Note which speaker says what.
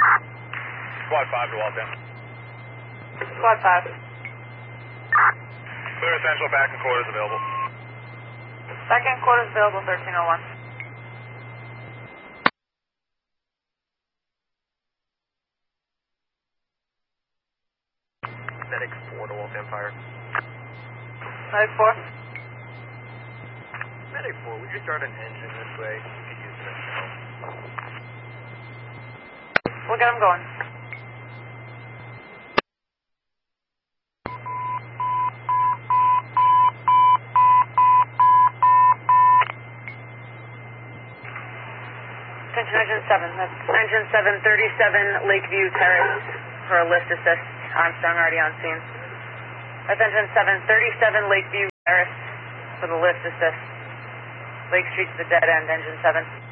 Speaker 1: Squad 5 to Waltham.
Speaker 2: Squad 5.
Speaker 1: Clear essential, back and quarters available.
Speaker 2: Second quarters available, 1301.
Speaker 1: Medic 4 to Waltham Fire.
Speaker 2: Medic 4.
Speaker 1: Medic 4, would you start an engine this way? You could use it now.
Speaker 2: We'll get him going. Attention Engine 7. That's Engine 737 Lakeview Terrace for a lift assist. Armstrong already on scene. Attention 737 Lakeview Terrace for the lift assist. Lake Street's the dead end, Engine 7.